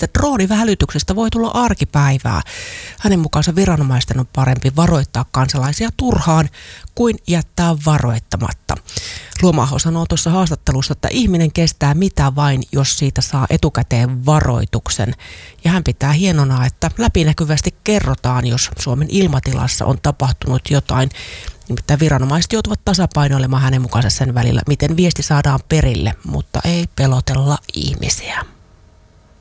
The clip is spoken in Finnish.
että droonivälityksestä voi tulla arkipäivää. Hänen mukaansa viranomaisten on parempi varoittaa kansalaisia turhaan kuin jättää varoittamatta. Luoma-aho sanoo tuossa haastattelussa, että ihminen kestää mitä vain, jos siitä saa etukäteen varoituksen. Ja hän pitää hienona, että läpinäkyvästi kerrotaan, jos Suomen ilmatilassa on tapahtunut jotain. Nimittäin viranomaiset joutuvat tasapainoilemaan hänen mukaansa sen välillä, miten viesti saadaan perille, mutta ei pelotella ihmisiä.